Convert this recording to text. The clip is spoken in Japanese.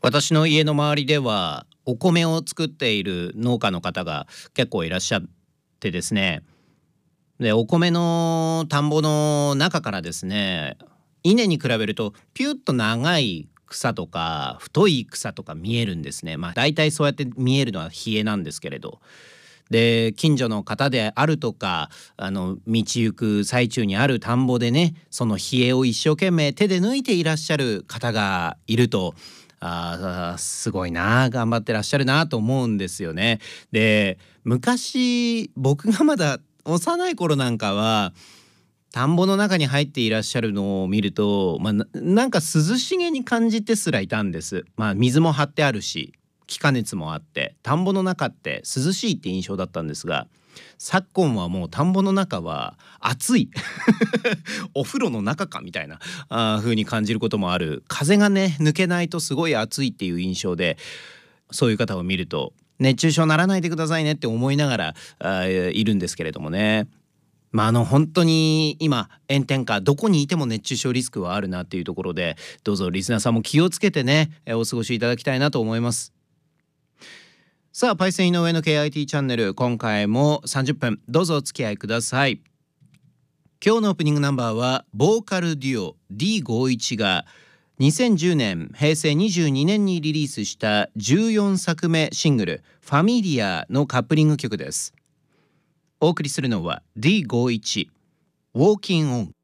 私の家の周りではお米を作っている農家の方が結構いらっしゃってですね。で、お米の田んぼの中からですね、稲に比べるとピュッと長い草とか太い草とか見えるんですね。大体そうやって見えるのはヒエなんですけれど。で、近所の方であるとか、道行く最中にある田んぼでね、そのヒエを一生懸命手で抜いていらっしゃる方がいると、すごいな、頑張ってらっしゃるなと思うんですよね。で、昔僕がまだ幼い頃なんかは、田んぼの中に入っていらっしゃるのを見ると、なんか涼しげに感じてすらいたんです。水も張ってあるし、気化熱もあって、田んぼの中って涼しいって印象だったんですが、昨今はもう田んぼの中は暑いお風呂の中かみたいな風に感じることもある。風がね抜けないとすごい暑いっていう印象で、そういう方を見ると熱中症ならないでくださいねって思いながらいるんですけれどもね。本当に今炎天下どこにいても熱中症リスクはあるなっていうところで、どうぞリスナーさんも気をつけてね、お過ごしいただきたいなと思います。さあ、パイセン井上の KIT チャンネル、今回も30分どうぞお付き合いください。今日のオープニングナンバーはボーカルデュオ D51 が2010年平成22年にリリースした14作目シングルファミリアのカップリング曲です。お送りするのは D51 Walking On。